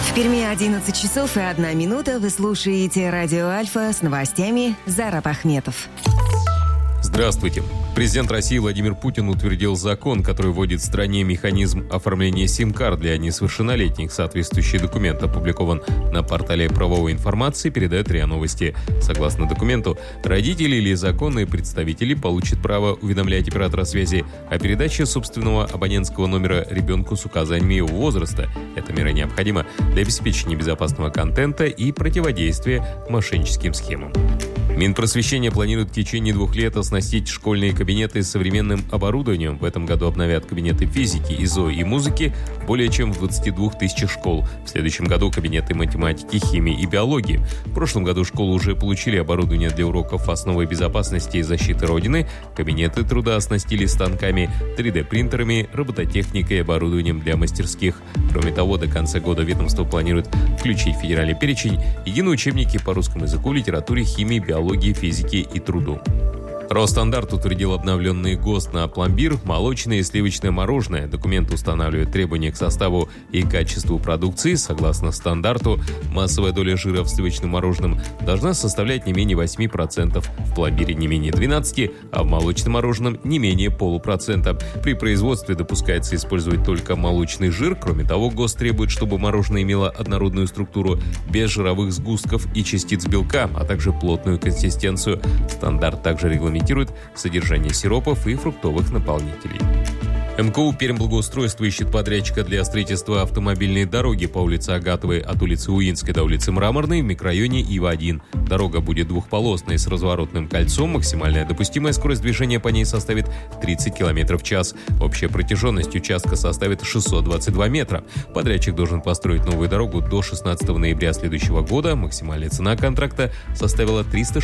В Перми 11 часов и 1 минута. Вы слушаете радио «Альфа» с новостями. Зараб Ахметов. Здравствуйте. Президент России Владимир Путин утвердил закон, который вводит в стране механизм оформления сим-карт для несовершеннолетних. Соответствующий документ опубликован на портале правовой информации, передает РИА Новости. Согласно документу, родители или законные представители получат право уведомлять оператора связи о передаче собственного абонентского номера ребенку с указаниями его возраста. Эта мера необходима для обеспечения безопасного контента и противодействия мошенническим схемам. Минпросвещение планирует в течение 2 лет оснастить школьные кабинеты современным оборудованием. В этом году обновят кабинеты физики, ИЗО и музыки более чем в 22 тысячах школ. В следующем году кабинеты математики, химии и биологии. В прошлом году школы уже получили оборудование для уроков основы безопасности и защиты Родины. Кабинеты труда оснастили станками, 3D-принтерами, робототехникой и оборудованием для мастерских. Кроме того, до конца года ведомство планирует включить в федеральный перечень единые учебники по русскому языку, литературе, химии, биологии, физике и труду. Росстандарт утвердил обновленный ГОСТ на пломбир, молочное и сливочное мороженое. Документ устанавливает требования к составу и качеству продукции. Согласно стандарту, массовая доля жира в сливочном мороженом должна составлять не менее 8%, в пломбире не менее 12%, а в молочном мороженом не менее 0,5%. При производстве допускается использовать только молочный жир. Кроме того, ГОСТ требует, чтобы мороженое имело однородную структуру, без жировых сгустков и частиц белка, а также плотную консистенцию. Стандарт также регламентирует содержание сиропов и фруктовых наполнителей. МКУ «Пермблагоустройство» ищет подрядчика для строительства автомобильной дороги по улице Агатовой от улицы Уинской до улицы Мраморной в микрорайоне Ива-1. Дорога будет двухполосной с разворотным кольцом. Максимальная допустимая скорость движения по ней составит 30 км в час. Общая протяженность участка составит 622 метра. Подрядчик должен построить новую дорогу до 16 ноября следующего года. Максимальная цена контракта составила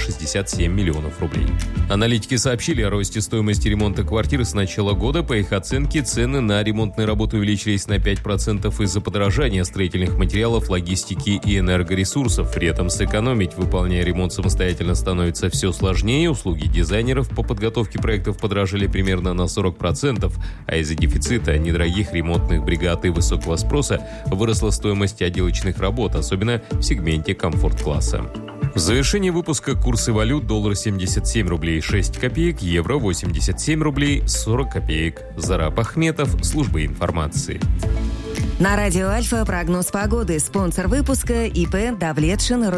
367 миллионов рублей. Аналитики сообщили о росте стоимости ремонта квартир с начала года. По их оценке, цены на ремонтные работы увеличились на 5% из-за подорожания строительных материалов, логистики и энергоресурсов. При этом сэкономить, выполняя ремонт самостоятельно, становится все сложнее. Услуги дизайнеров по подготовке проектов подорожали примерно на 40%, а из-за дефицита недорогих ремонтных бригад и высокого спроса выросла стоимость отделочных работ, особенно в сегменте комфорт-класса. В завершении выпуска курсы валют: доллар 77 рублей 6 копеек, евро 87 рублей 40 копеек. Зараб Ахметов, служба информации. На радио «Альфа» прогноз погоды. Спонсор выпуска ИП «Давлетшин».